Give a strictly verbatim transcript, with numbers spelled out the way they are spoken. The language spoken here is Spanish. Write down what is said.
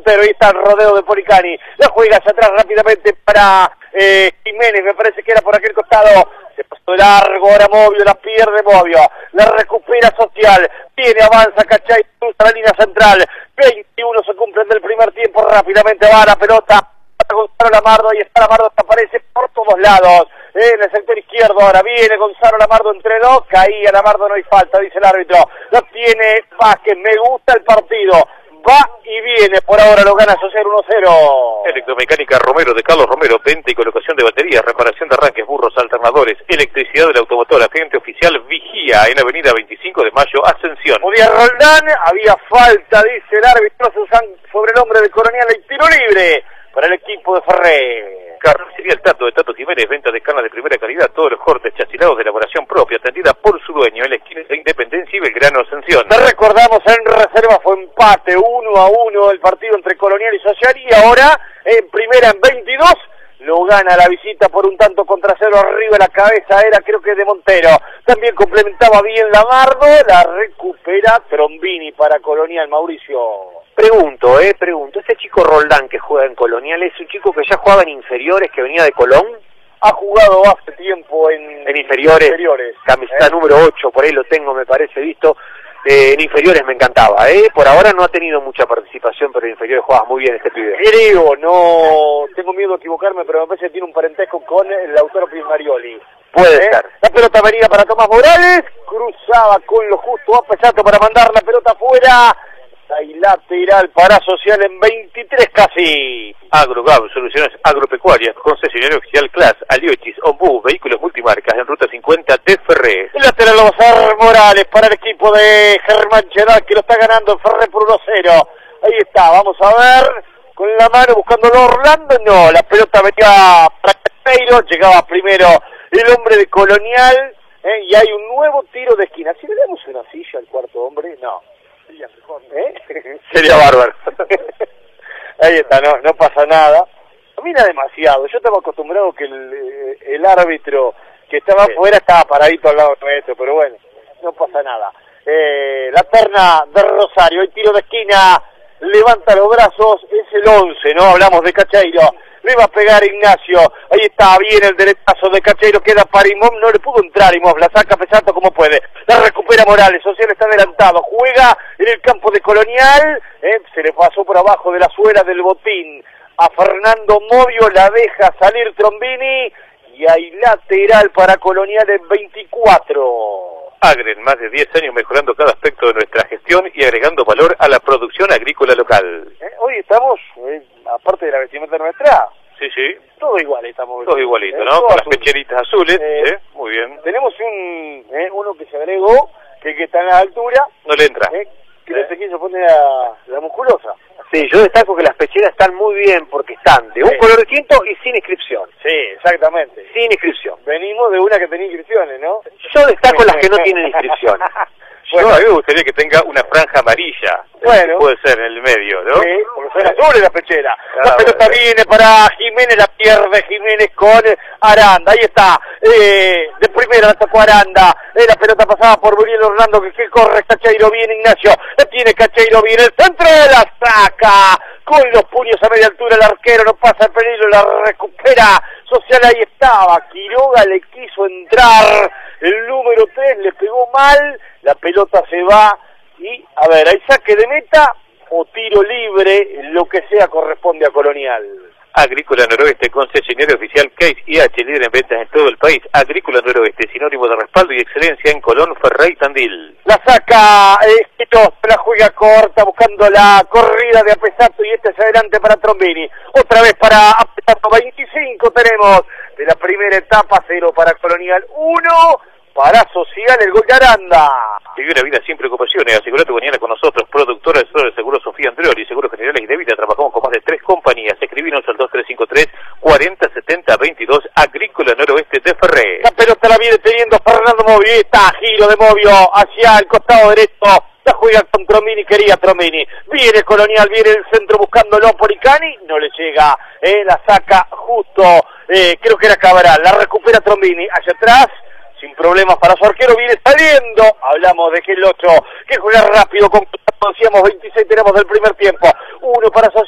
Montero, ahí está el rodeo de Policani, la juega hacia atrás rápidamente para eh, Jiménez, me parece que era por aquel costado, se pasó largo, ahora Movio, la pierde Movio, la recupera Social, viene, avanza Cachay, cruza la línea central, veintiuno se cumplen del primer tiempo, rápidamente va la pelota, Gonzalo Lamardo, ahí está Lamardo que aparece por todos lados, eh, en el sector izquierdo, ahora viene Gonzalo Lamardo entre dos, caía Lamardo, no hay falta, dice el árbitro, la tiene Vázquez, me gusta el partido, va y viene, por ahora lo gana Social uno cero. Electromecánica Romero de Carlos Romero, venta y colocación de baterías, reparación de arranques, burros, alternadores, electricidad del automotor, agente oficial Vigía, en Avenida veinticinco de Mayo, Ascensión. Podía Roldán, había falta, dice el árbitro, sobre el hombre de Colonial, y tiro libre para el equipo de Ferré. Carnicería El Tato de Tato Jiménez, venta de carne de primera calidad, todos los cortes chacilados de elaboración propia, atendida por su dueño en la esquina de Independencia y Belgrano Ascensión. Te recordamos, en reserva fue empate uno a uno el partido entre Colonial y Social, y ahora en primera en veintidós lo gana la visita por un tanto contra cero, arriba la cabeza era creo que de Montero, también complementaba bien Lamardo, la recupera Trombini para Colonial. Mauricio. Pregunto, eh, pregunto, este chico Roldán que juega en Colonial, ¿es un chico que ya jugaba en inferiores, que venía de Colón? Ha jugado hace tiempo en, en inferiores, inferiores camiseta ¿eh? número ocho, por ahí lo tengo, me parece, visto. Eh, en inferiores me encantaba, eh, por ahora no ha tenido mucha participación, pero en inferiores juega muy bien este pibe. Creo, no, tengo miedo de equivocarme, pero me parece que tiene un parentesco con el autor Pismarioli. Puede ¿Eh? ser. La pelota venía para Tomás Morales, cruzaba con lo justo a Pesato para mandar la pelota afuera. Y lateral para Social en veintitrés casi. AgroGab, soluciones agropecuarias, concesionario oficial Class, Aliochis, Ombú, vehículos multimarcas en ruta cincuenta de Ferré. El lateral lo va a ser Morales para el equipo de Germán Chedal, que lo está ganando en Ferré por uno cero. Ahí está, vamos a ver, con la mano buscándolo Orlando, no, la pelota venía para Cacheiro, llegaba primero el hombre de Colonial, eh, y hay un nuevo tiro de esquina. Si le damos una silla al cuarto hombre, no. Mejor, ¿eh? Sería bárbaro. Ahí está, no, no pasa nada. Mira demasiado, yo estaba acostumbrado que el, el árbitro que estaba sí. afuera estaba paradito al lado nuestro, pero bueno, no pasa nada. Eh, la terna de Rosario, el tiro de esquina, levanta los brazos, es el once, ¿no? Hablamos de Cacheiro. Le va a pegar Ignacio, ahí está, bien el derechazo de Cacheiro, queda para Imov, no le pudo entrar Imov, la saca Pesato como puede, la recupera Morales, Social está adelantado, juega en el campo de Colonial, eh, se le pasó por abajo de la suela del botín a Fernando Movio, la deja salir Trombini, y hay lateral para Colonial en veinticuatro. Agren, más de diez años mejorando cada aspecto de nuestra gestión y agregando valor a la producción agrícola local. Eh, hoy estamos, eh, aparte de la vestimenta nuestra, sí, sí, todo igual estamos. Todo igualito, eh, ¿no? Con las pecheritas azules, eh, eh, muy bien. Tenemos un eh, uno que se agregó, que, que está en la altura. No le entra. Eh, que no se quiso poner la, la musculosa. Sí, yo destaco que las pecheras están muy bien porque están de un sí. color distinto y sin inscripción. Sí, exactamente. Sin inscripción. Venimos de una que tenía inscripciones, ¿no? Yo destaco las que no tienen inscripción. Bueno, yo, a mí me gustaría que tenga una franja amarilla. Bueno. Puede ser en el medio, ¿no? Sí, porque son azules las pecheras. Ah, la pelota bueno. viene para Jiménez, la pierde Jiménez con Aranda. Ahí está. Eh, de primera la tocó Aranda. Eh, la pelota pasaba por Muriel Orlando, que, que corre Cacheiro, viene Ignacio. La tiene Cacheiro, viene el centro de la saca. Con los puños a media altura el arquero, no pasa el peligro, la recupera Social, ahí estaba. Quiroga le quiso entrar. El número tres le pegó mal. La pelota se va y, a ver, hay saque de meta o tiro libre, lo que sea corresponde a Colonial. Agrícola Noroeste, concesionario oficial Case I H, líder en ventas en todo el país. Agrícola Noroeste, sinónimo de respaldo y excelencia en Colón, Ferré y Tandil. La saca, eh, la juega corta, buscando la corrida de Apesato, y este es adelante para Trombini. Otra vez para Apesato, veinticinco tenemos de la primera etapa, cero para Colonial, uno para Social, el gol de Aranda. Vive una vida sin preocupaciones, asegura tu mañana con nosotros, productora de seguro Sofía Andreoli, seguros generales y de vida, trabajamos con más de tres compañías, escribinos al dos tres cinco tres, cuarenta setenta veintidós, Agrícola Noroeste de Ferré. La pelota la viene teniendo Fernando Movio, está, giro de Movio hacia el costado derecho, la juega con Tromini, quería Tromini, viene Colonial, viene el centro buscándolo Policani, no le llega, eh, la saca justo, eh, creo que era Cabral, la recupera Tromini, hacia atrás, sin problemas para su arquero, viene saliendo, hablamos de que el ocho, que juega rápido, con, decíamos veintiséis tenemos del primer tiempo, uno para Social.